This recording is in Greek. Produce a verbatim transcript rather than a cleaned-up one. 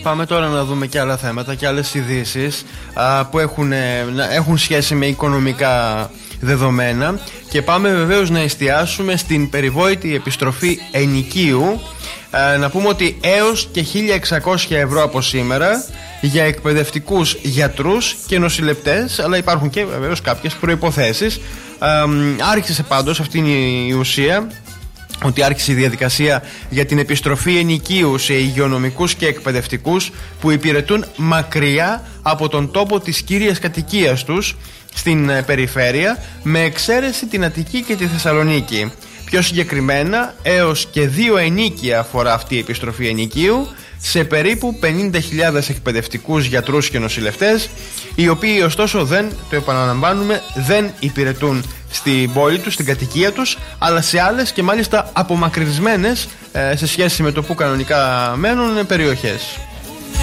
πάμε τώρα να δούμε και άλλα θέματα και άλλες ειδήσεις α, που έχουν, έχουν σχέση με οικονομικά δεδομένα. Και πάμε βεβαίως να εστιάσουμε στην περιβόητη επιστροφή ενοικίου. α, Να πούμε ότι έως και χίλια εξακόσια ευρώ από σήμερα για εκπαιδευτικούς γιατρούς και νοσηλευτές, αλλά υπάρχουν και βεβαίως κάποιες προϋποθέσεις. α, Άρχισε πάντως, αυτή είναι η ουσία, ότι άρχισε η διαδικασία για την επιστροφή ενοικίου σε υγειονομικούς και εκπαιδευτικούς που υπηρετούν μακριά από τον τόπο της κύριας κατοικίας τους στην περιφέρεια, με εξαίρεση την Αττική και τη Θεσσαλονίκη. Πιο συγκεκριμένα, έως και δύο ενίκια αφορά αυτή η επιστροφή ενοικίου σε περίπου πενήντα χιλιάδες εκπαιδευτικούς γιατρούς και νοσηλευτές, οι οποίοι ωστόσο δεν, το επαναλαμβάνουμε, δεν υπηρετούν στην πόλη τους, στην κατοικία τους, αλλά σε άλλες και μάλιστα απομακρυσμένες ε, σε σχέση με το που κανονικά μένουν περιοχές.